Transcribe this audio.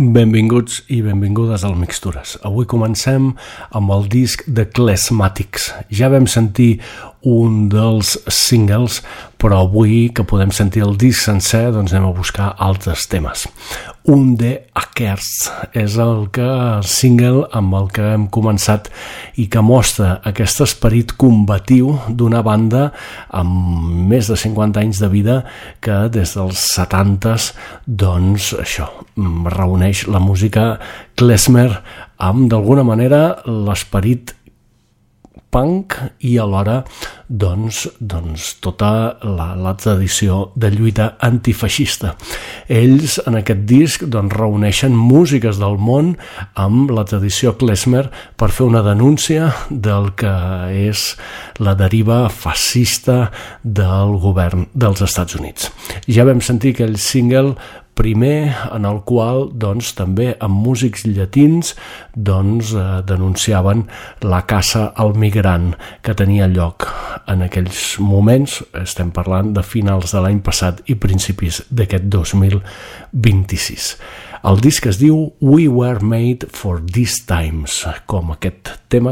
Benvinguts i benvingudes al Mixtures. Avui comencem amb el disc de Klezmatics. Ja vam sentir un dels singles, però avui que podem sentir el disc sencer, doncs anem a buscar altres temes. Un de Akers és el single amb el que hem començat i que mostra aquest esperit combatiu d'una banda amb més de 50 anys de vida que des dels 70s, doncs això, reuneix la música klezmer amb d'alguna manera l'esperit punk i alhora doncs tota la tradició de lluita antifeixista. Ells en aquest disc reuneixen músiques del món amb la tradició klezmer per fer una denúncia del que és la deriva fascista del govern dels Estats Units. Ja vam sentir aquell single primer en el qual també amb músics llatins denunciaven la caça al migrant que tenia lloc en aquells moments. Estem parlant de finals de l'any passat i principis d'aquest 2026. El disc es diu We Were Made for These Times, com aquest tema